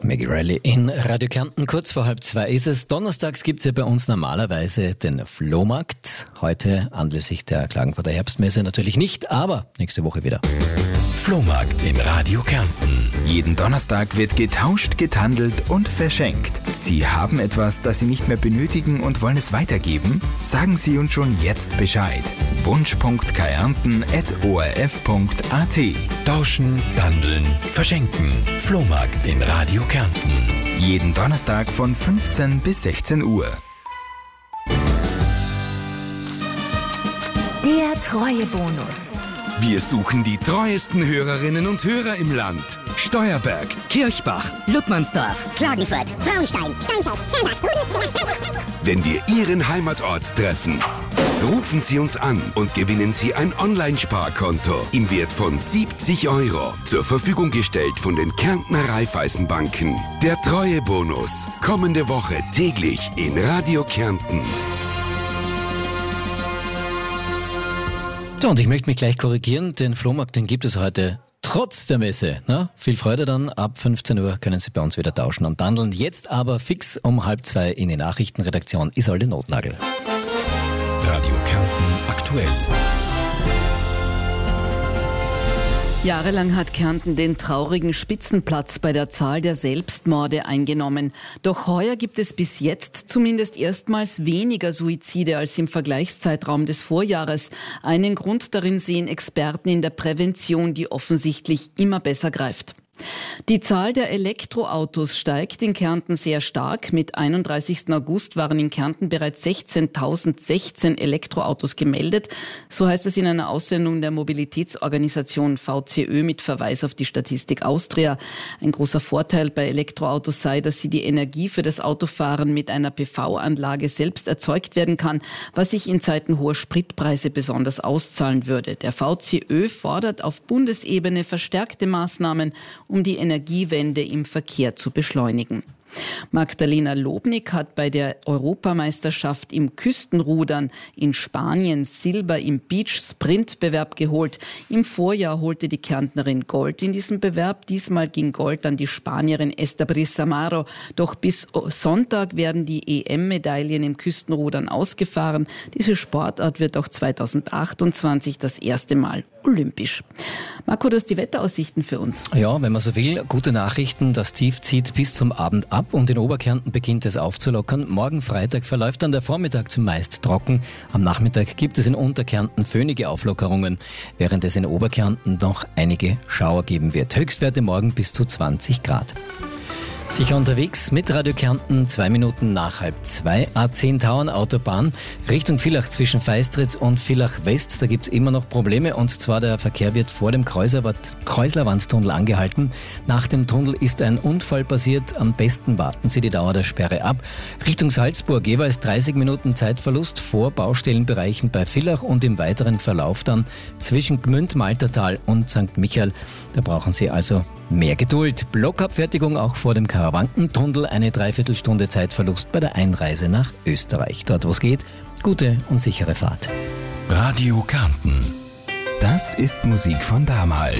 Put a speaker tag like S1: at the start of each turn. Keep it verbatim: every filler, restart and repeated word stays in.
S1: Maggie Reilly in Radio Kärnten. Kurz vor halb zwei ist es. Donnerstags gibt's ja bei uns normalerweise den Flohmarkt. Heute anlässlich der Klagenfurter Herbstmesse natürlich nicht, aber nächste Woche wieder.
S2: Flohmarkt in Radio Kärnten. Jeden Donnerstag wird getauscht, getandelt und verschenkt. Sie haben etwas, das Sie nicht mehr benötigen und wollen es weitergeben? Sagen Sie uns schon jetzt Bescheid. wunsch punkt kärnten at o r f punkt a t. Tauschen, tandeln, verschenken. Flohmarkt in Radio Kärnten. Jeden Donnerstag von fünfzehn bis sechzehn Uhr.
S3: Der Treuebonus.
S4: Wir suchen die treuesten Hörerinnen und Hörer im Land. Steuerberg, Kirchbach,
S3: Ludmannsdorf, Klagenfurt, Frauenstein, Steinfeld, Zellbach.
S4: Wenn wir Ihren Heimatort treffen, rufen Sie uns an und gewinnen Sie ein Online-Sparkonto im Wert von siebzig Euro. Zur Verfügung gestellt von den Kärntner Raiffeisenbanken. Der Treuebonus. Kommende Woche täglich in Radio Kärnten.
S1: So, und ich möchte mich gleich korrigieren. Den Flohmarkt, den gibt es heute trotz der Messe. Na, viel Freude dann. Ab fünfzehn Uhr können Sie bei uns wieder tauschen und tandeln. Jetzt aber fix um halb zwei in die Nachrichtenredaktion Isolde Notnagel.
S2: Radio Kärnten aktuell.
S5: Jahrelang hat Kärnten den traurigen Spitzenplatz bei der Zahl der Selbstmorde eingenommen. Doch heuer gibt es bis jetzt zumindest erstmals weniger Suizide als im Vergleichszeitraum des Vorjahres. Einen Grund darin sehen Experten in der Prävention, die offensichtlich immer besser greift. Die Zahl der Elektroautos steigt in Kärnten sehr stark. Mit einunddreißigsten August waren in Kärnten bereits sechzehntausendsechzehn Elektroautos gemeldet. So heißt es in einer Aussendung der Mobilitätsorganisation V C Ö mit Verweis auf die Statistik Austria. Ein großer Vorteil bei Elektroautos sei, dass sie die Energie für das Autofahren mit einer P V-Anlage selbst erzeugt werden kann, was sich in Zeiten hoher Spritpreise besonders auszahlen würde. Der V C Ö fordert auf Bundesebene verstärkte Maßnahmen, um die Energiewende im Verkehr zu beschleunigen. Magdalena Lobnik hat bei der Europameisterschaft im Küstenrudern in Spanien Silber im Beach-Sprint-Bewerb geholt. Im Vorjahr holte die Kärntnerin Gold in diesem Bewerb. Diesmal ging Gold an die Spanierin Esther Brissamaro. Doch bis Sonntag werden die E M-Medaillen im Küstenrudern ausgefahren. Diese Sportart wird auch zweitausendachtundzwanzig das erste Mal olympisch. Marco, du hast die Wetteraussichten für uns.
S1: Ja, wenn man so will, gute Nachrichten. Das Tief zieht bis zum Abend ab und in Oberkärnten beginnt es aufzulockern. Morgen Freitag verläuft dann der Vormittag zumeist trocken. Am Nachmittag gibt es in Unterkärnten föhnige Auflockerungen, während es in Oberkärnten noch einige Schauer geben wird. Höchstwerte morgen bis zu zwanzig Grad. Sicher unterwegs mit Radio Kärnten, zwei Minuten nach halb zwei, A zehn Tauern Autobahn, Richtung Villach zwischen Feistritz und Villach West. Da gibt's immer noch Probleme und zwar der Verkehr wird vor dem Kreuzlerwandtunnel angehalten. Nach dem Tunnel ist ein Unfall passiert, am besten warten Sie die Dauer der Sperre ab. Richtung Salzburg jeweils dreißig Minuten Zeitverlust vor Baustellenbereichen bei Villach und im weiteren Verlauf dann zwischen Gmünd, Maltertal und Sankt Michael. Da brauchen Sie also mehr Geduld. Blockabfertigung auch vor dem Karawankentunnel, eine Dreiviertelstunde Zeitverlust bei der Einreise nach Österreich. Dort, wo es geht, gute und sichere Fahrt.
S2: Radio Kärnten. Das ist Musik von damals.